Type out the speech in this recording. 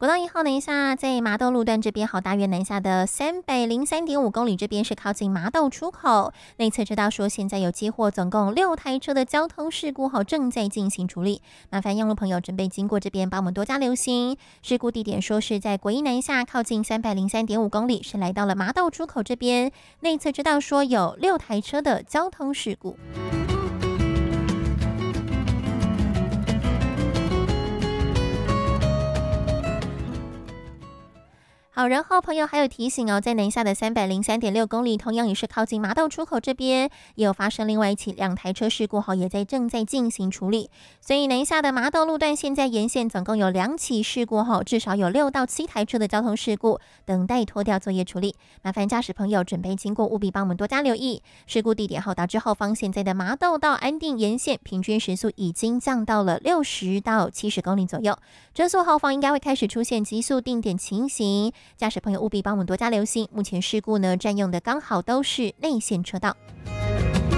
国道1号南下在麻豆路段这边，好大园南下的303.5公里这边是靠近麻豆出口内侧车道，说现在有接获总共6台车的交通事故后正在进行处理，麻烦用路朋友准备经过这边帮我们多加留心。事故地点说是在国一南下靠近303.5公里，是来到了麻豆出口这边，内侧车道说有6台车的交通事故。好，然后朋友还有提醒哦，在南下的303.6公里，同样也是靠近麻豆出口这边，也有发生另外一起2台车事故后，也正在进行处理。所以南下的麻豆路段现在沿线总共有2起事故后，至少有6到7台车的交通事故等待拖吊作业处理。麻烦驾驶朋友准备经过，务必帮我们多加留意。事故地点后导致后方现在的麻豆到安定沿线平均时速已经降到了60到70公里左右，车速后方应该会开始出现急速定点情形。驾驶朋友务必帮我们多加留心，目前事故呢占用的刚好都是内线车道。